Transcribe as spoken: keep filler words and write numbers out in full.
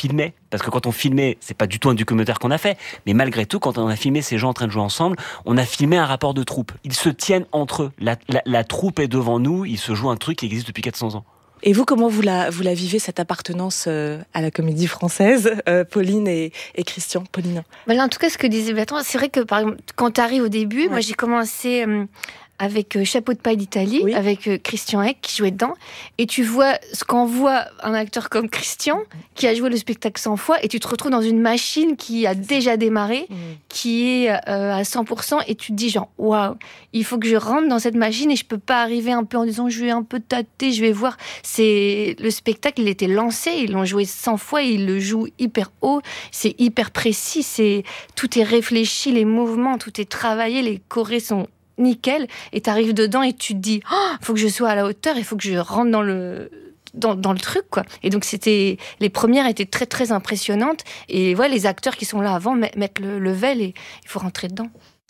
filmait, parce que quand on filmait, c'est pas du tout un documentaire qu'on a fait, mais malgré tout, quand on a filmé ces gens en train de jouer ensemble, on a filmé un rapport de troupe. Ils se tiennent entre eux. La, la, la troupe est devant nous, ils se jouent un truc qui existe depuis quatre cents ans. Et vous, comment vous la, vous la vivez, cette appartenance euh, à la Comédie Française, euh, Pauline et, et Christian? Pauline. Ben là, en tout cas, ce que disait Bertrand, c'est vrai que par exemple, quand tu arrives au début, ouais. moi j'ai commencé euh, avec euh, Chapeau de paille d'Italie, oui. avec euh, Christian Eck qui jouait dedans, et tu vois ce qu'en voit un acteur comme Christian, qui a joué le spectacle cent fois, et tu te retrouves dans une machine qui a déjà démarré, mmh. qui est euh, à cent pour cent, et tu te dis genre, waouh, il faut que je rentre dans cette machine, et je peux pas arriver un peu en disant, je vais un peu tâter, je vais voir. C'est le spectacle, il était lancé, ils l'ont joué cent fois, et ils le jouent hyper haut, c'est hyper précis, c'est tout est réfléchi, les mouvements, tout est travaillé, les chorés sont nickel, et t'arrives dedans et tu te dis oh, faut que je sois à la hauteur, il faut que je rentre dans le dans, dans le truc, quoi. Et donc c'était les premières étaient très très impressionnantes, et voilà, les acteurs qui sont là avant mettent le level et il faut rentrer dedans.